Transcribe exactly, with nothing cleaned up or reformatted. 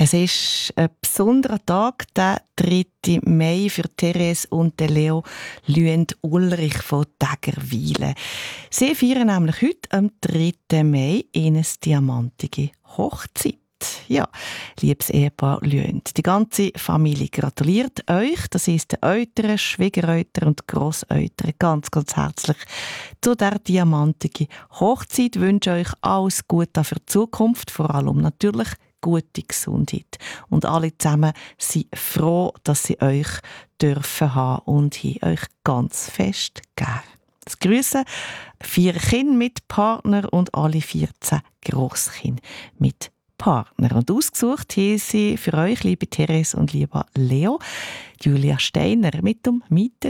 Es ist ein besonderer Tag, der dritte Mai für Therese und Leo Lüend-Ulrich von Tägerwilen. Sie feiern nämlich heute, am dritten Mai, eine diamantige Hochzeit. Ja, liebes Ehepaar Lüend, die ganze Familie gratuliert euch, das ist den Eltern, Schwiegereltern und Grosseltern ganz, ganz herzlich zu der diamantigen Hochzeit. Ich wünsche euch alles Gute für die Zukunft, vor allem natürlich gute Gesundheit. Und alle zusammen sind froh, dass sie euch dürfen haben und haben euch ganz fest gern. Das Grüssen vier Kinder mit Partner und alle vierzehn Grosskinder mit Partner. Und ausgesucht haben sie für euch, liebe Therese und lieber Leo, Julia Steiner mit dem Miete